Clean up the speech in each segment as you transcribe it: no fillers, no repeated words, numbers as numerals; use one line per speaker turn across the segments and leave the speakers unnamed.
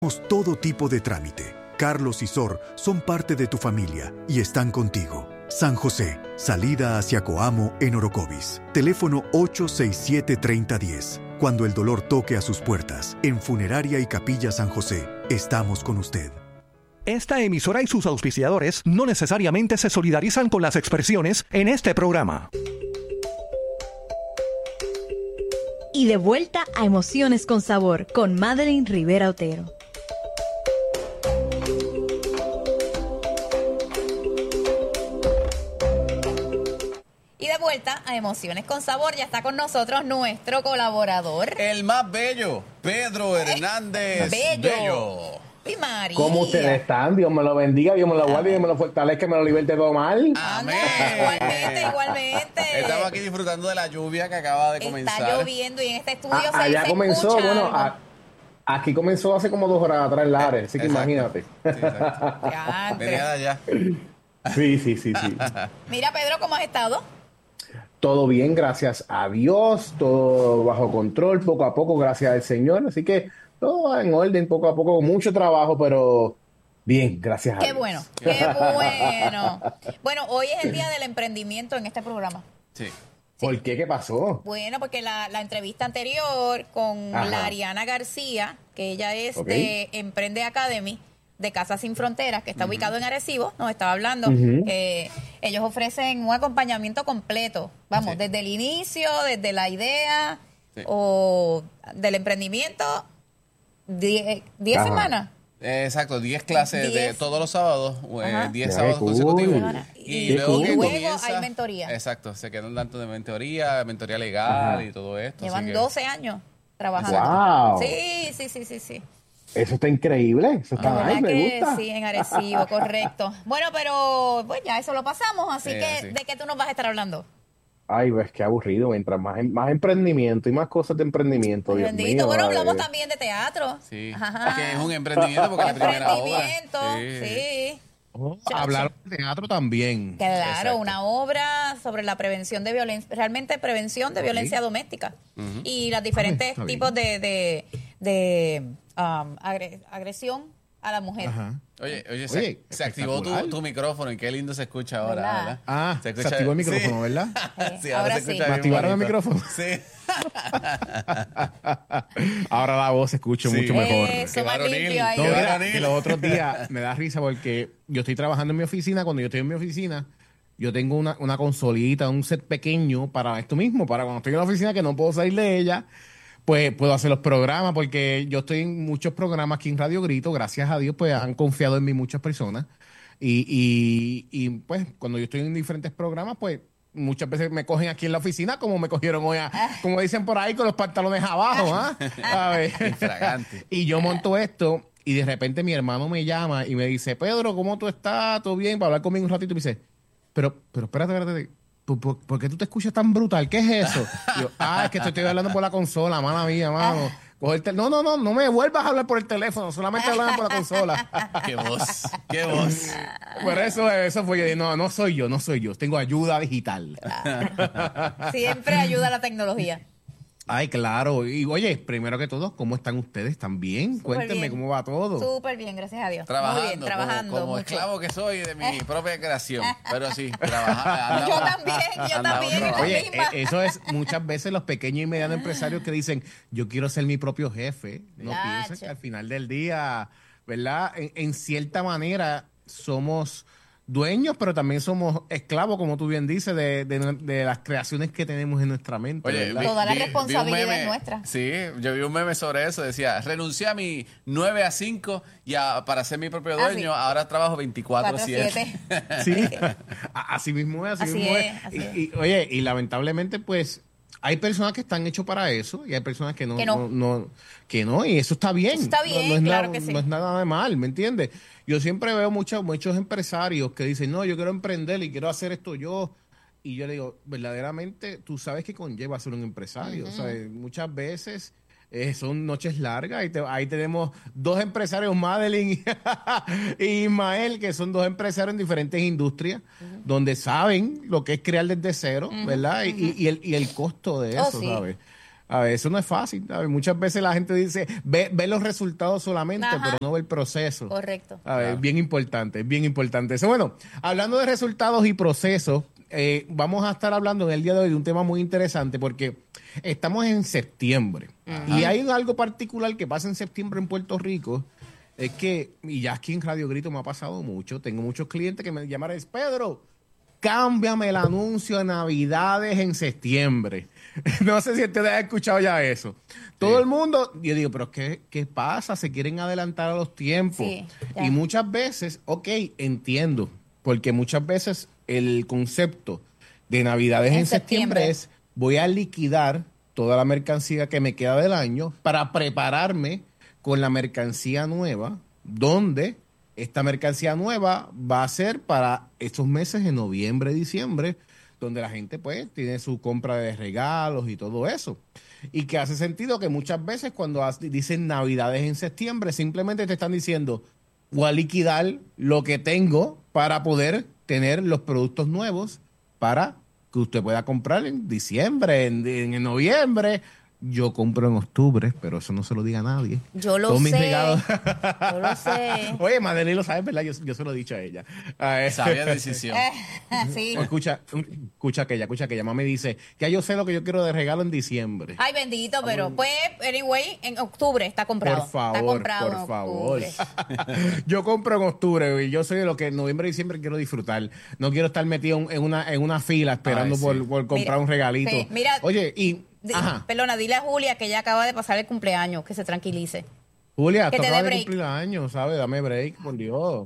Todo tipo de trámite. Carlos y Sor son parte de tu familia y están contigo. San José, salida hacia Coamo en Orocovis. Teléfono 867-3010. Cuando el dolor toque a sus puertas, en Funeraria y Capilla San José, estamos con usted.
Esta emisora y sus auspiciadores no necesariamente se solidarizan con las expresiones en este programa.
Y de vuelta a Emociones con Sabor con Madeline Rivera Otero.
Y de vuelta a Emociones con Sabor, ya está con nosotros nuestro colaborador.
El más bello, Pedro Hernández.
Bello. Y María.
¿Cómo ustedes están? Dios me lo bendiga, Dios me lo guarde, Dios me lo fortalezca, me lo liberte todo mal.
Amén.
Igualmente.
Estamos aquí disfrutando de la lluvia que acaba de comenzar.
Está lloviendo y en este estudio
allá comenzó,
escucha
bueno,
algo.
aquí comenzó hace como 2 horas atrás en Lares, así que
Exacto.
imagínate.
Sí, exacto. Venía de allá.
Sí.
Mira, Pedro, ¿cómo has estado?
Todo bien, gracias a Dios, todo bajo control, poco a poco, gracias al Señor, así que todo va en orden, poco a poco, mucho trabajo, pero bien, gracias a Dios.
Qué bueno. Bueno, hoy es el día del emprendimiento en este programa.
Sí.
¿Por qué? ¿Qué pasó?
Bueno, porque la entrevista anterior con la Ariana García, que ella es de Emprende Academy, de Casa Sin Fronteras, que está ubicado en Arecibo, nos estaba hablando. Ellos ofrecen un acompañamiento completo, vamos, desde el inicio, desde la idea o del emprendimiento, 10 semanas.
Exacto, 10 clases de todos los sábados, 10
Qué
sábados
cool.
consecutivos. Y luego que
luego
comienza,
hay mentoría.
Exacto, se quedan tanto de mentoría legal y todo esto.
Llevan
así que
12 años trabajando.
Wow.
Sí.
Eso está increíble, eso está
¿Verdad
nice, me
que
gusta.
sí, en Arecibo, correcto. Bueno, pero pues ya eso lo pasamos, así que
sí.
¿de qué tú nos vas a estar hablando?
Ay, pues qué aburrido, mientras más emprendimiento y más cosas de emprendimiento, Dios
Bendito.
mío.
Bueno,
ay.
hablamos también de teatro.
Sí,
Ajá.
es que es un emprendimiento porque es la primera obra.
Emprendimiento, sí.
Hablar de teatro también.
Claro,
Exacto.
una obra sobre la prevención de violencia, realmente prevención de violencia doméstica y los diferentes
Está bien.
tipos de agresión a la mujer.
Ajá.
Oye,
Oye,
se activó
espectacular.
tu micrófono y qué lindo se escucha ahora,
¿Verdad?
¿verdad?
Ah, se
escucha-
activó el micrófono,
sí.
¿verdad?
Sí,
Ahora
se
sí.
escucha
¿Me
bien
activaron el
bonito.
micrófono?
Sí.
Ahora la voz se escucha
Sí.
mucho mejor.
Eso,
Qué
más
varonil,
limpio ahí.
No,
qué
mira,
varonil.
que los otros días me da risa porque yo estoy trabajando en mi oficina. Cuando yo estoy en mi oficina, yo tengo una consolita, un set pequeño para esto mismo, para cuando estoy en la oficina que no puedo salir de ella, pues puedo hacer los programas, porque yo estoy en muchos programas aquí en Radio Grito, gracias a Dios, pues han confiado en mí muchas personas. Y pues cuando yo estoy en diferentes programas, pues muchas veces me cogen aquí en la oficina como me cogieron hoy, como dicen por ahí, con los pantalones abajo, ¿ah? A ver.
Infragante.
Y yo monto esto y de repente mi hermano me llama y me dice, Pedro, ¿cómo tú estás? ¿Todo bien? Para hablar conmigo un ratito. Y me dice, pero espérate. ¿Por qué tú te escuchas tan brutal? ¿Qué es eso? Y yo, es que te estoy hablando por la consola, mala mía, mano. No me vuelvas a hablar por el teléfono, solamente hablando por la consola.
Qué voz, qué voz.
Por eso fue, yo dije, no soy yo, tengo ayuda digital.
Siempre ayuda la tecnología.
Ay, claro. Y oye, primero que todo, ¿cómo están ustedes? ¿Están bien?
Súper
Cuéntenme
bien.
cómo va todo.
Súper bien, gracias a Dios.
Trabajando,
Muy bien, trabajando.
como
mucho.
esclavo que soy de mi propia creación. Pero sí, trabajando.
Yo también.
Oye,
misma.
eso es muchas veces los pequeños y medianos empresarios que dicen, yo quiero ser mi propio jefe. No
Nacho.
piensan que al final del día, ¿verdad? En cierta manera somos dueños, pero también somos esclavos, como tú bien dices, de las creaciones que tenemos en nuestra mente.
Oye,
¿verdad?
Toda la
vi un
responsabilidad
meme,
es nuestra.
Sí, yo vi un meme sobre eso. Decía, renuncié a mi 9 a 5 para ser mi propio dueño.
sí.
Ahora trabajo 24/7.
4/7.
Sí, así mismo es, así mismo es.
así es.
Y, oye, y lamentablemente, pues, hay personas que están hechos para eso y hay personas que no, que no, y eso está bien.
Eso está bien,
no es
claro
nada,
que sí.
no es nada de mal, ¿me entiendes? Yo siempre veo muchos empresarios que dicen, no, yo quiero emprender y quiero hacer esto yo. Y yo le digo, verdaderamente, tú sabes que conlleva ser un empresario. O sea, muchas veces son noches largas y ahí tenemos dos empresarios, Madeline y Ismael, que son dos empresarios en diferentes industrias, donde saben lo que es crear desde cero, ¿verdad? Y el costo de eso,
sí.
¿sabes? A ver, eso no es fácil. A ver, muchas veces la gente dice, ve los resultados solamente, pero no ve el proceso.
Correcto.
A ver, bien importante, bien importante. Eso, bueno, hablando de resultados y procesos, vamos a estar hablando en el día de hoy de un tema muy interesante porque estamos en septiembre. Y hay algo particular que pasa en septiembre en Puerto Rico. Es que, y ya aquí en Radio Grito me ha pasado mucho, tengo muchos clientes que me llaman y dicen, Pedro, cámbiame el anuncio de Navidades en septiembre. No sé si ustedes han escuchado ya eso. Todo el mundo, yo digo, pero ¿qué pasa? Se quieren adelantar a los tiempos.
Sí,
y muchas veces, entiendo, porque muchas veces el concepto de Navidades en septiembre es, voy a liquidar toda la mercancía que me queda del año para prepararme con la mercancía nueva, donde esta mercancía nueva va a ser para estos meses de noviembre, diciembre, donde la gente pues tiene su compra de regalos y todo eso. Y que hace sentido que muchas veces cuando dicen Navidades en septiembre, simplemente te están diciendo, voy a liquidar lo que tengo para poder tener los productos nuevos para que usted pueda comprar en diciembre, en noviembre. Yo compro en octubre, pero eso no se lo diga a nadie.
Yo lo sé. Yo lo sé.
Oye, Madeline lo sabe, ¿verdad? Yo se lo he dicho a ella.
Sabía decisión.
Sí.
Escucha aquella. Mami dice que yo sé lo que yo quiero de regalo en diciembre.
Ay, bendito, pero pues, anyway, en octubre está comprado.
Por favor. Yo compro en octubre y yo soy de lo que en noviembre y diciembre quiero disfrutar. No quiero estar metido en una fila esperando por comprar un regalito.
Mira,
oye,
perdona, dile a Julia que ella acaba de pasar el cumpleaños, que se tranquilice.
Julia,
que
tú
te dé
acabas de
break.
cumplir años, ¿sabes? Dame break, por Dios.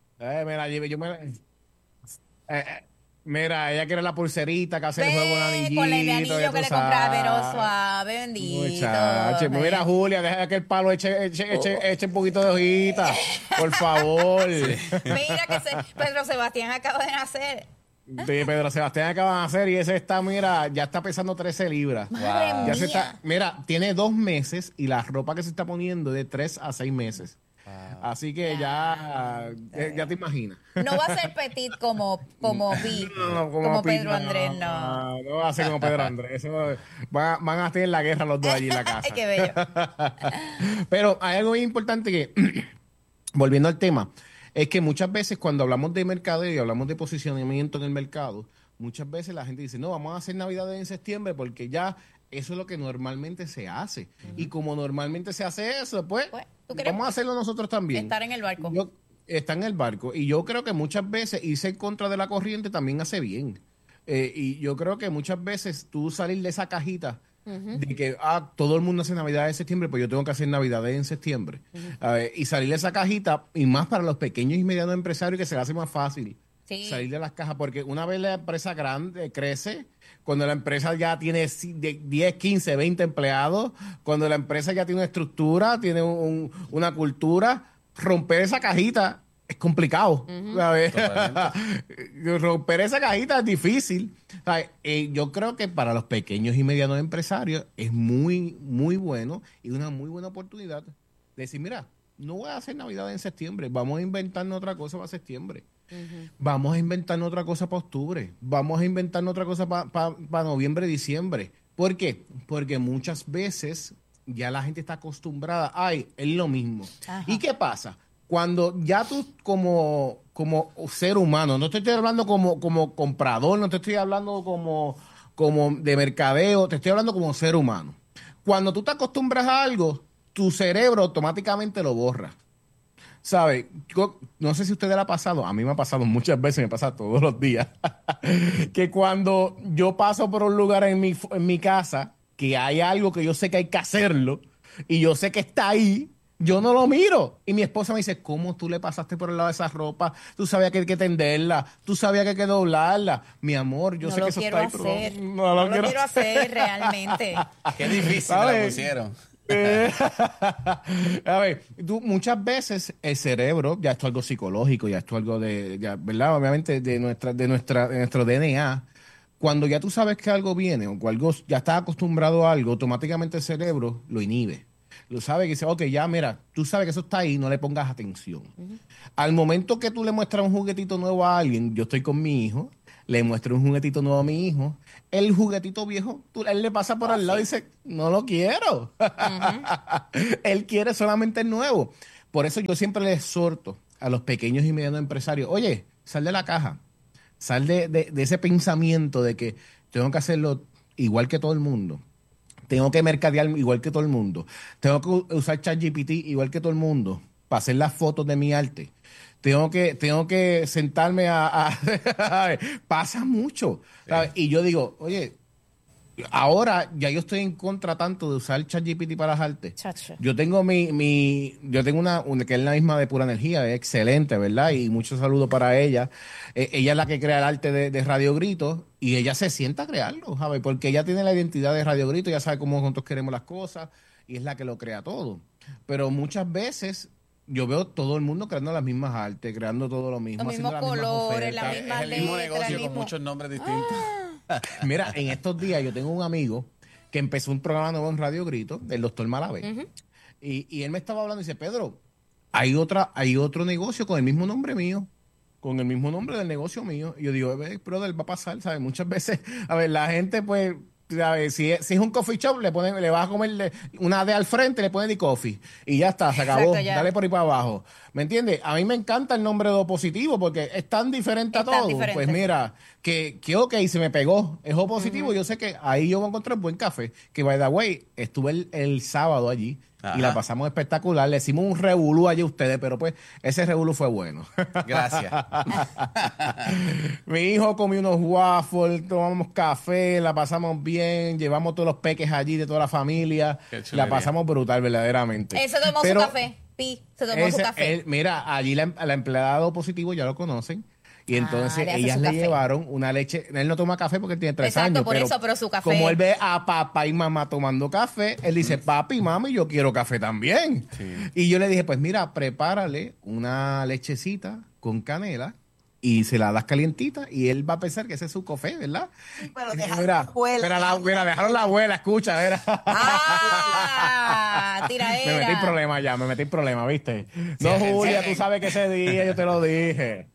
Mira, ella quiere la pulserita que hace el juego con anillito.
Con el anillo que le compraba, pero suave, bendito.
Muchacho, mira, Julia, deja que el palo eche un poquito de hojita, por favor.
Mira que Pedro Sebastián acaba de nacer.
Pedro Sebastián acaban de hacer y ese está, mira, ya está pesando 13 libras.
Madre mía.
Mira, tiene 2 meses y la ropa que se está poniendo de 3 a 6 meses. Así que ya te imaginas.
No va a ser petit como Pi, como Pedro Andrés, no.
No va a ser como Pedro Andrés. Eso, van a tener la guerra los dos allí en la casa.
Ay, qué bello.
Pero hay algo muy importante que, volviendo al tema, es que muchas veces cuando hablamos de mercadeo y hablamos de posicionamiento en el mercado, muchas veces la gente dice, no, vamos a hacer Navidades en septiembre porque ya eso es lo que normalmente se hace. Y como normalmente se hace eso, pues vamos a hacerlo nosotros también.
Estar en el barco.
Está en el barco. Y yo creo que muchas veces irse en contra de la corriente también hace bien. Y yo creo que muchas veces tú salir de esa cajita de que todo el mundo hace Navidades en septiembre, pues yo tengo que hacer Navidades en septiembre. Y salir de esa cajita, y más para los pequeños y medianos empresarios, que se le hace más fácil salir de las cajas, porque una vez la empresa grande crece, cuando la empresa ya tiene 10, 15, 20 empleados, cuando la empresa ya tiene una estructura, tiene una cultura, romper esa cajita es complicado. Romper esa cajita es difícil. Yo creo que para los pequeños y medianos empresarios es muy, muy bueno y una muy buena oportunidad de decir, mira, no voy a hacer Navidad en septiembre, vamos a inventarnos otra cosa para septiembre. Vamos a inventarnos otra cosa para octubre. Vamos a inventarnos otra cosa para noviembre, diciembre. ¿Por qué? Porque muchas veces ya la gente está acostumbrada. Es lo mismo. Ajá. ¿Y qué pasa? Cuando ya tú como ser humano, no te estoy hablando como comprador, no te estoy hablando como de mercadeo, te estoy hablando como ser humano. Cuando tú te acostumbras a algo, tu cerebro automáticamente lo borra. ¿Sabe? No sé si a usted le ha pasado, a mí me ha pasado muchas veces, me pasa todos los días, que cuando yo paso por un lugar en mi casa, que hay algo que yo sé que hay que hacerlo, y yo sé que está ahí, yo no lo miro. Y mi esposa me dice, ¿cómo tú le pasaste por el lado de esa ropa? Tú sabías que hay que tenderla, tú sabías que hay que doblarla. Mi amor, yo sé que eso está ahí, pero
no lo quiero hacer realmente.
Qué difícil la pusieron.
A ver, muchas veces el cerebro, ya esto es algo psicológico, ya esto es algo ¿verdad? Obviamente de nuestro DNA. Cuando ya tú sabes que algo viene o que algo ya estás acostumbrado a algo, automáticamente el cerebro lo inhibe. Lo sabe que dice, ok, ya mira, tú sabes que eso está ahí, no le pongas atención. Al momento que tú le muestras un juguetito nuevo a alguien, yo estoy con mi hijo, le muestro un juguetito nuevo a mi hijo, el juguetito viejo, él le pasa por al lado y dice, no lo quiero. Él quiere solamente el nuevo. Por eso yo siempre le exhorto a los pequeños y medianos empresarios, oye, sal de la caja, sal de ese pensamiento de que tengo que hacerlo igual que todo el mundo. Tengo que mercadear igual que todo el mundo. Tengo que usar ChatGPT igual que todo el mundo para hacer las fotos de mi arte. Tengo que sentarme pasa mucho. ¿Sabes? Y yo digo, oye, ahora ya yo estoy en contra tanto de usar ChatGPT para las artes.
Chacho.
Yo tengo yo tengo una que es la misma de Pura Energía, es excelente, ¿verdad? Y muchos saludos para ella. Ella es la que crea el arte de Radio Grito y ella se sienta a crearlo, ¿sabes? Porque ella tiene la identidad de Radio Grito, ya sabe cómo nosotros queremos las cosas y es la que lo crea todo. Pero muchas veces yo veo todo el mundo creando las mismas artes, creando todo lo mismo.
Los mismos colores, la misma
es el mismo
letra,
negocio con muchos nombres distintos.
Mira, en estos días yo tengo un amigo que empezó un programa nuevo en Radio Grito, el doctor Malavé. Y él me estaba hablando y dice, Pedro, hay otro negocio con el mismo nombre mío, con el mismo nombre del negocio mío. Y yo digo, brother, va a pasar, ¿sabes? Muchas veces, a ver, la gente pues, ¿sabes? Si es un coffee shop, le vas a comer una de al frente, le ponen de coffee. Y ya está, se acabó.
Exacto, ya.
Dale por ahí para abajo. ¿Me entiendes? A mí me encanta el nombre de Opositivo porque es tan diferente a todo.
Diferente.
Pues mira, que ok, se me pegó. Es Opositivo. Yo sé que ahí yo voy a encontrar buen café. Que, by the way, estuve el sábado allí. Ajá. Y la pasamos espectacular. Le hicimos un revolú allí a ustedes, pero pues ese revolú fue bueno.
Gracias.
Mi hijo comió unos waffles, tomamos café, la pasamos bien, llevamos todos los peques allí de toda la familia. La pasamos brutal, verdaderamente.
Él se tomó su café. Se tomó su café.
Mira, allí la empleada de Opositivo ya lo conocen. Y entonces ellas le llevaron una leche. Él no toma café porque él tiene 3 años.
Pero su café.
Como él ve a papá y mamá tomando café, él dice, papi, mami, yo quiero café también. Sí. Y yo le dije, pues mira, prepárale una lechecita con canela y se la das calientita y él va a pensar que ese es su café, ¿verdad?
Sí, pero dejaron la abuela.
Mira, dejaron la abuela, escucha, ¿verdad?
Tiradera.
Me metí en problema, ¿viste? No, sí, Julia, tú sabes que ese día yo te lo dije.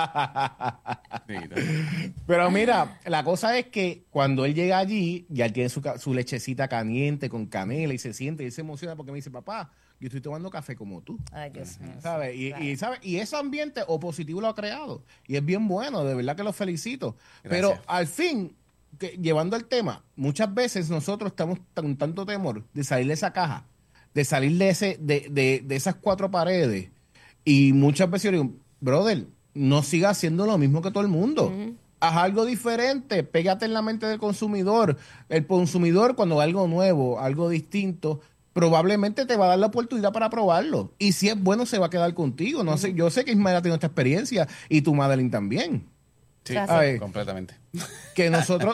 Pero mira, la cosa es que cuando él llega allí, ya él tiene su lechecita caliente con canela y se siente y se emociona porque me dice, papá, yo estoy tomando café como tú.
Ay, Dios mío.
¿Sabes? Y ese ambiente Opositivo lo ha creado. Y es bien bueno, de verdad que lo felicito. Gracias. Pero al fin, llevando el tema, muchas veces nosotros estamos con tanto temor de salir de esa caja, de salir de esas 4 paredes. Y muchas veces yo digo, brother, no sigas haciendo lo mismo que todo el mundo. Haz algo diferente, pégate en la mente del consumidor. El consumidor, cuando ve algo nuevo, algo distinto, probablemente te va a dar la oportunidad para probarlo. Y si es bueno, se va a quedar contigo. No sé, yo sé que Ismael ha tenido esta experiencia y tú, Madeline, también.
Sí, completamente.
Que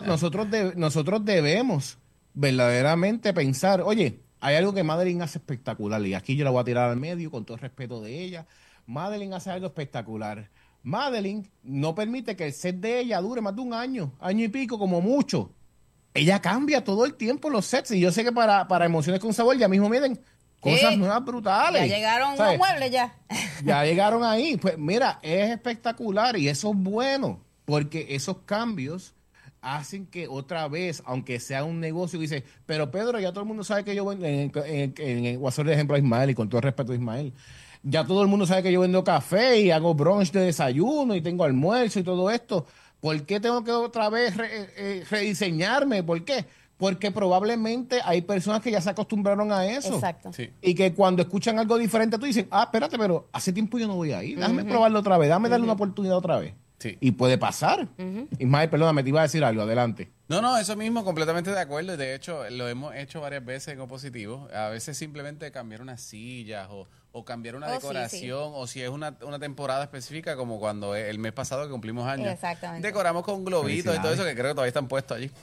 nosotros debemos verdaderamente pensar, oye, hay algo que Madeline hace espectacular y aquí yo la voy a tirar al medio con todo el respeto de ella. Madeline hace algo espectacular. Madeline no permite que el set de ella dure más de un año y pico como mucho. Ella cambia todo el tiempo los sets y yo sé que para Emociones con Sabor ya mismo miren cosas nuevas brutales.
Ya llegaron los muebles ya.
Ya llegaron ahí. Pues mira, es espectacular y eso es bueno porque esos cambios hacen que otra vez, aunque sea un negocio, dice, pero Pedro, ya todo el mundo sabe que yo vendo, voy a hacer el ejemplo a Ismael y con todo el respeto a Ismael, ya todo el mundo sabe que yo vendo café y hago brunch de desayuno y tengo almuerzo y todo esto. ¿Por qué tengo que otra vez rediseñarme? ¿Por qué? Porque probablemente hay personas que ya se acostumbraron a eso.
Exacto.
Sí. Y que cuando escuchan algo diferente, tú dices, espérate, pero hace tiempo yo no voy ahí. Déjame probarlo otra vez, déjame darle una oportunidad otra vez.
Sí.
Y puede pasar. Ismael, perdóname, te iba a decir algo, adelante.
No, eso mismo, completamente de acuerdo. De hecho, lo hemos hecho varias veces en Opositivo. A veces simplemente cambiar unas sillas o cambiar una decoración, o si es una temporada específica, como cuando el mes pasado que cumplimos años.
Exactamente.
Decoramos con globitos y todo eso, que creo que todavía están puestos allí.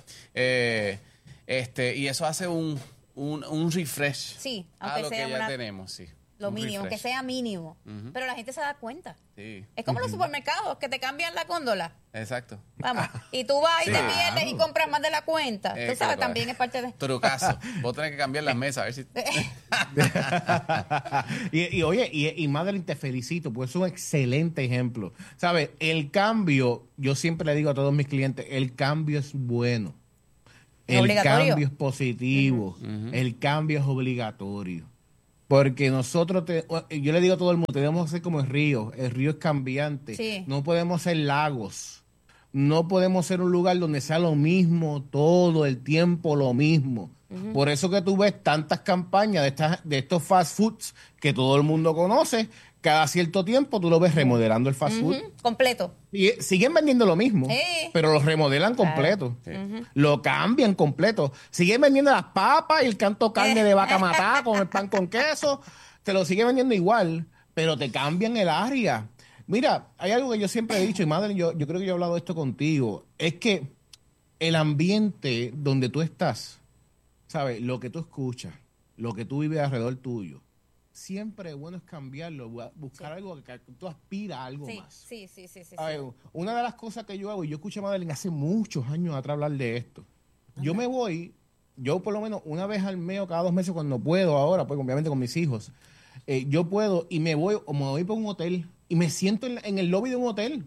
Y eso hace un refresh
sí,
a lo que ya tenemos, sí.
Lo mínimo, que sea mínimo. Pero la gente se da cuenta. Sí. Es como los supermercados que te cambian la góndola.
Exacto.
Vamos. Y tú vas y te pierdes y compras más de la cuenta. Tú sabes, también es parte de...
Trucazo. Vos tenés que cambiar las mesas a ver si...
y Madeline, te felicito, pues es un excelente ejemplo. ¿Sabes? El cambio, yo siempre le digo a todos mis clientes, el cambio es bueno. El cambio es positivo. El cambio es obligatorio. Porque nosotros, yo le digo a todo el mundo, tenemos que ser como el río es cambiante, sí. No podemos ser lagos, no podemos ser un lugar donde sea lo mismo, todo el tiempo lo mismo. Por eso que tú ves tantas campañas de estos fast foods que todo el mundo conoce, cada cierto tiempo tú lo ves remodelando el fast food.
Completo.
Y siguen vendiendo lo mismo, pero lo remodelan completo. Lo cambian completo. Siguen vendiendo las papas y el canto carne de vaca matada con el pan con queso. Te lo siguen vendiendo igual, pero te cambian el área. Mira, hay algo que yo siempre he dicho, y Madeline, yo creo que yo he hablado esto contigo, es que el ambiente donde tú estás, ¿sabes? Lo que tú escuchas, lo que tú vives alrededor tuyo, siempre es bueno es cambiarlo, buscar algo que tú aspiras a algo más. Sí. Una de las cosas que yo hago, y yo escuché a Madeline hace muchos años atrás hablar de esto. Yo me voy, yo por lo menos una vez al mes o cada 2 meses cuando puedo ahora, pues obviamente con mis hijos, yo puedo y me voy por un hotel y me siento en el lobby de un hotel.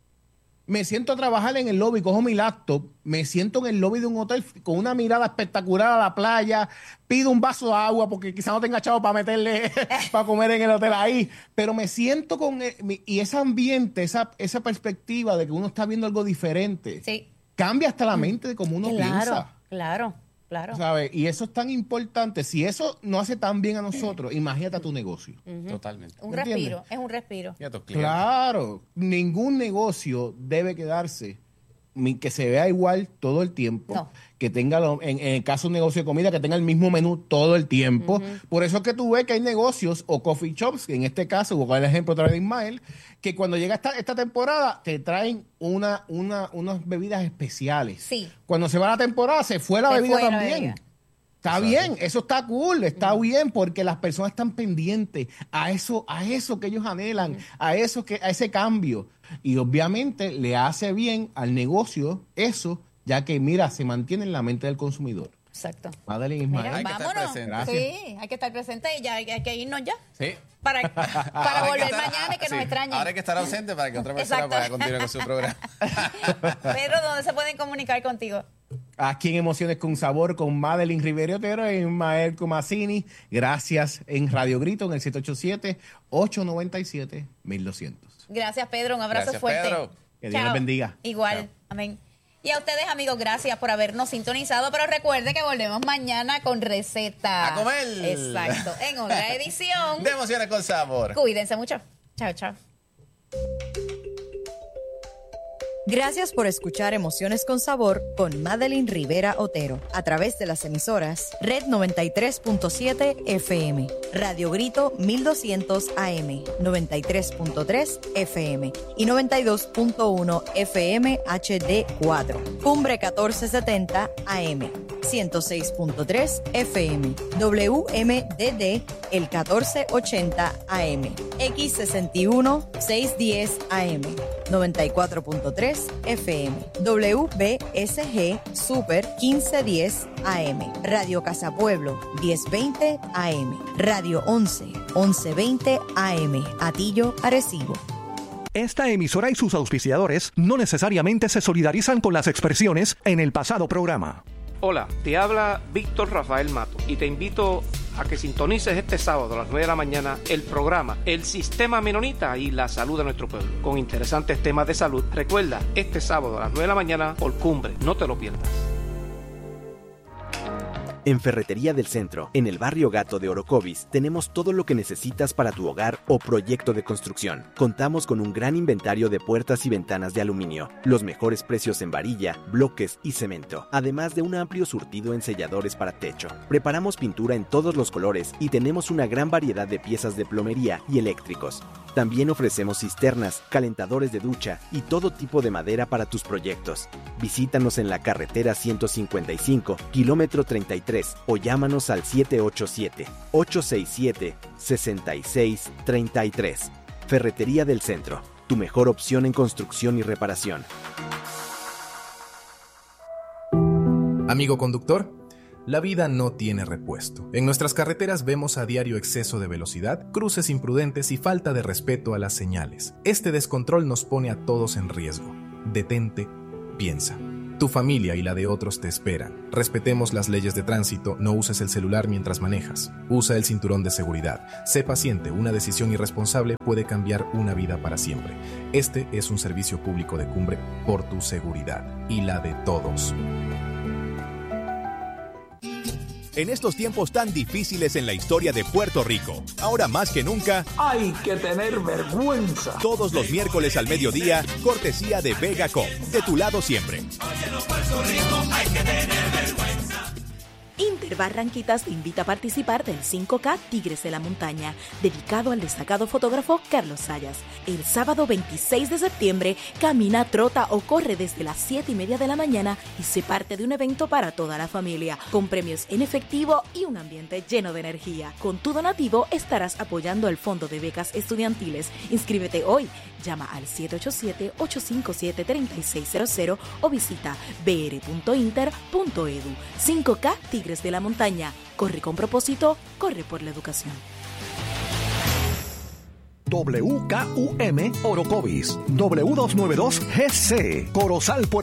Me siento a trabajar en el lobby, cojo mi laptop, me siento en el lobby de un hotel con una mirada espectacular a la playa, pido un vaso de agua porque quizá no tenga chavo para meterle, para comer en el hotel ahí, pero me siento y ese ambiente, esa perspectiva de que uno está viendo algo diferente, cambia hasta la mente de cómo uno piensa. Claro. ¿Sabes? Y eso es tan importante. Si eso no hace tan bien a nosotros, imagínate a tu negocio.
Totalmente.
Es un respiro.
Claro, ningún negocio debe quedarse que se vea igual todo el tiempo. No. Que tenga, en el caso de un negocio de comida, que tenga el mismo menú todo el tiempo. Por eso es que tú ves que hay negocios o coffee shops, que en este caso, voy a dar el ejemplo otra vez de Ismael, que cuando llega esta temporada te traen unas bebidas especiales. Sí. Cuando se va la temporada, se fue la bebida también. Está bien, eso está cool, está bien, porque las personas están pendientes a eso que ellos anhelan, a ese cambio. Y obviamente le hace bien al negocio eso, ya que, mira, se mantiene en la mente del consumidor.
Exacto.
Madeline Ismael.
Mira, vámonos. Sí, hay que estar presente y ya hay que irnos ya. Sí. Para volver mañana y que nos extrañen.
Ahora hay que estar ausente para que otra persona pueda continuar con su programa.
Pedro, ¿dónde se pueden comunicar contigo?
Aquí en Emociones con Sabor con Madeline Rivera Otero y Ismael Comasini. Gracias en Radio Grito en el 787-897-1200.
Gracias, Pedro. Un abrazo fuerte.
Pedro. Que Dios les bendiga.
Igual.
Chao.
Amén. Y a ustedes, amigos, gracias por habernos sintonizado. Pero recuerden que volvemos mañana con receta.
¡A comer!
Exacto. En otra edición
de Emociones con Sabor.
Cuídense mucho. Chao.
Gracias por escuchar Emociones con Sabor con Madeline Rivera Otero a través de las emisoras Red 93.7 FM, Radio Grito 1200 AM, 93.3 FM y 92.1 FM HD4, Cumbre 1470 AM, 106.3 FM, WMDD el 1480 AM, X61 610 AM, 94.3 FM, WBSG Super 1510 AM, Radio Casa Pueblo 1020 AM, Radio 11 1120 AM, Atillo, Arecibo.
Esta emisora y sus auspiciadores no necesariamente se solidarizan con las expresiones en el pasado programa.
Hola, te habla Víctor Rafael Mato y te invito a que sintonices este sábado a las 9 de la mañana el programa El Sistema Menonita y la Salud de Nuestro Pueblo, con interesantes temas de salud. Recuerda, este sábado a las 9 de la mañana por Cumbre, no te lo pierdas.
En Ferretería del Centro, en el barrio Gato de Orocovis, tenemos todo lo que necesitas para tu hogar o proyecto de construcción. Contamos con un gran inventario de puertas y ventanas de aluminio, los mejores precios en varilla, bloques y cemento, además de un amplio surtido en selladores para techo. Preparamos pintura en todos los colores y tenemos una gran variedad de piezas de plomería y eléctricos. También ofrecemos cisternas, calentadores de ducha y todo tipo de madera para tus proyectos. Visítanos en la carretera 155, kilómetro 33 o llámanos al 787-867-6633. Ferretería del Centro, tu mejor opción en construcción y reparación.
Amigo conductor, la vida no tiene repuesto. En nuestras carreteras vemos a diario exceso de velocidad, cruces imprudentes y falta de respeto a las señales. Este descontrol nos pone a todos en riesgo. Detente, piensa. Tu familia y la de otros te esperan. Respetemos las leyes de tránsito, no uses el celular mientras manejas. Usa el cinturón de seguridad. Sé paciente, una decisión irresponsable puede cambiar una vida para siempre. Este es un servicio público de Cumbre por tu seguridad y la de todos.
En estos tiempos tan difíciles en la historia de Puerto Rico, ahora más que nunca,
hay que tener vergüenza.
Todos los miércoles al mediodía, cortesía de VegaCom, de tu lado siempre.
Óyelo, Puerto Rico, hay que tener vergüenza.
Inter Barranquitas te invita a participar del 5K Tigres de la Montaña, dedicado al destacado fotógrafo Carlos Sayas. El sábado 26 de septiembre, camina, trota o corre desde las 7:30 de la mañana y sé parte de un evento para toda la familia, con premios en efectivo y un ambiente lleno de energía. Con tu donativo estarás apoyando el Fondo de Becas Estudiantiles. Inscríbete hoy. Llama al 787-857-3600 o visita br.inter.edu. 5K Tigres de la Montaña. Corre con propósito, corre por la educación.
WKUM Orocovis, W292 GC, Corozal, Puerto